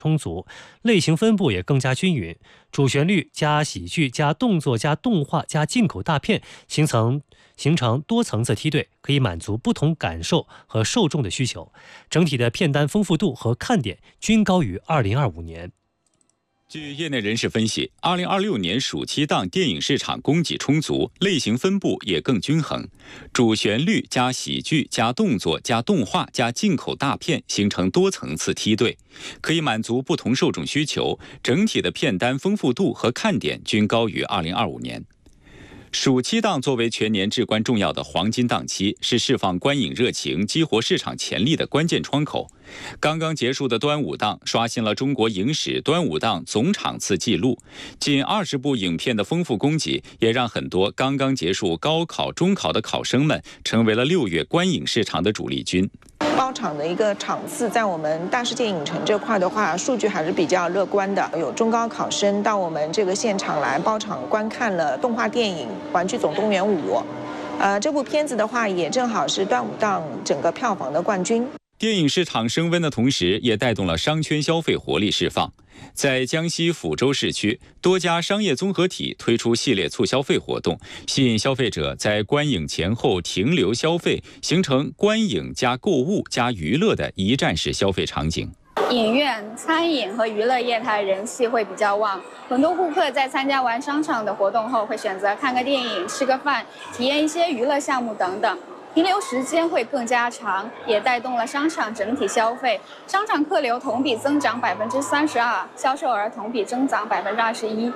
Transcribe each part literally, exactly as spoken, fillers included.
充足，类型分布也更加均匀，主旋律加喜剧加动作加动画加进口大片，形成形成多层次梯队，可以满足不同感受和受众的需求。整体的片单丰富度和看点均高于二零二五年。 据业内人士分析，二零二六年暑期档电影市场供给充足，类型分布也更均衡，主旋律加喜剧加动作加动画加进口大片形成多层次梯队，可以满足不同受众需求，整体的片单丰富度和看点均高于二零二五年。暑期档作为全年至关重要的黄金档期，是释放观影热情、激活市场潜力的关键窗口。刚刚结束的端午档刷新了中国影史端午档总场次纪录，近二十部影片的丰富供给，也让很多刚刚结束高考、中考的考生们成为了六月观影市场的主力军。 包场的一个场次，在我们大世界影城这块的话，数据还是比较乐观的。有中高考生到我们这个现场来包场观看了动画电影《玩具总动员五》，呃，这部片子的话，也正好是端午档整个票房的冠军。 电影市场升温的同时，也带动了商圈消费活力释放。在江西抚州市区，多家商业综合体推出系列促消费活动，吸引消费者在观影前后停留消费，形成观影加购物加娱乐的一站式消费场景。 影院、餐饮和娱乐业态人气会比较旺，很多顾客在参加完商场的活动后，会选择看个电影、吃个饭、体验一些娱乐项目等等。停留时间会更加长，也带动了商场整体消费。商场客流同比增长百分之三十二，销售额同比增长百分之二十一。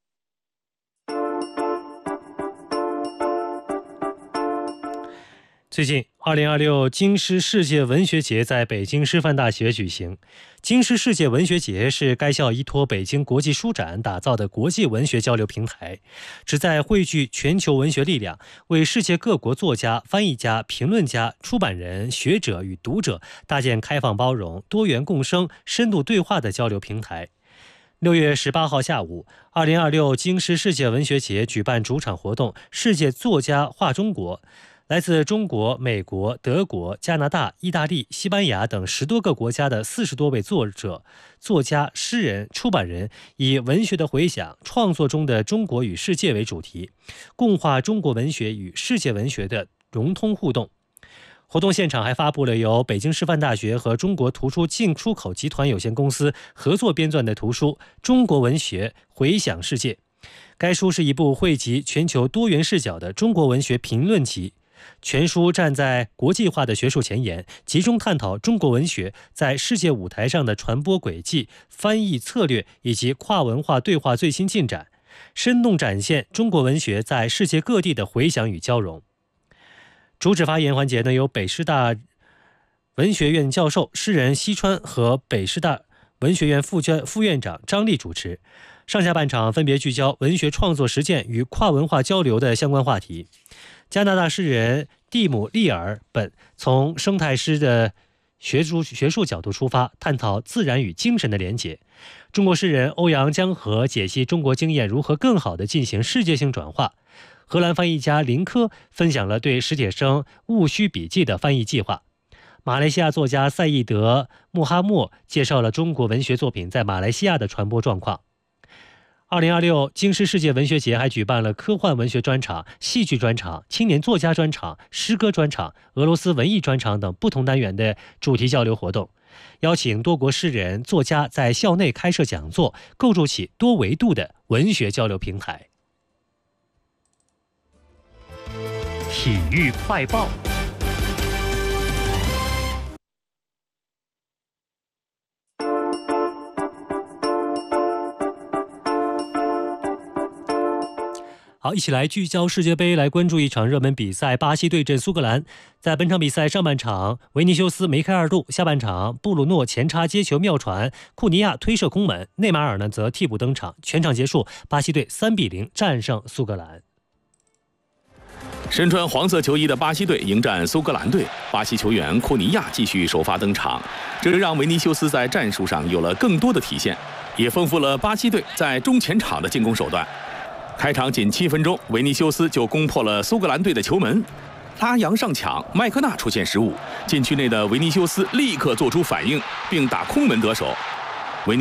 最近，二零二六京师世界文学节在北京师范大学举行。京师世界文学节是该校依托北京国际书展打造的国际文学交流平台，旨在汇聚全球文学力量，为世界各国作家、翻译家、评论家、出版人、学者与读者搭建开放包容、多元共生、深度对话的交流平台。六月十八号下午，二零二六京师世界文学节举办主场活动“世界作家话中国”。来自中国、美国、德国、加拿大、意大利、西班牙等十多个国家的四十多位作者、作家、诗人、出版人，以文学的回响、创作中的中国与世界为主题，共话中国文学与世界文学的融通互动。活动现场还发布了由北京师范大学和中国图书进出口集团有限公司合作编撰的图书《中国文学回响世界》。该书是一部汇集全球多元视角的中国文学评论集。全书站在国际化的学术前沿，集中探讨中国文学在世界舞台上的传播轨迹、翻译策略以及跨文化对话最新进展，生动展现中国文学在世界各地的回响与交融。主旨发言环节呢，由北师大文学院教授、诗人西川和北师大文学院副院副院长张力主持。上下半场分别聚焦文学创作实践与跨文化交流的相关话题。加拿大诗人蒂姆·利尔本从生态诗的学术学术角度出发，探讨自然与精神的连结。中国诗人欧阳江河解析中国经验如何更好地进行世界性转化。荷兰翻译家林科分享了对史铁生《戊戌笔记》的翻译计划。马来西亚作家赛义德·穆哈默介绍了中国文学作品在马来西亚的传播状况。二零二六京师世界文学节还举办了科幻文学专场、戏剧专场、青年作家专场、诗歌专场、俄罗斯文艺专场等不同单元的主题交流活动，邀请多国诗人、作家在校内开设讲座，构筑起多维度的文学交流平台。体育快报。好，一起来聚焦世界杯，来关注一场热门比赛，巴西对阵苏格兰。在本场比赛上半场，维尼修斯梅开二度；下半场，布鲁诺前插接球妙传，库尼亚推射空门，内马尔呢则替补登场。全场结束，巴西队三比零战胜苏格兰。 身穿黄色球衣的巴西队迎战苏格兰队，巴西球员库尼亚继续首发登场，这让维尼修斯在战术上有了更多的体现，也丰富了巴西队在中前场的进攻手段。开场仅七分钟，维尼修斯就攻破了苏格兰队的球门，拉扬上抢，麦克纳出现失误，禁区内的维尼修斯立刻做出反应，并打空门得手。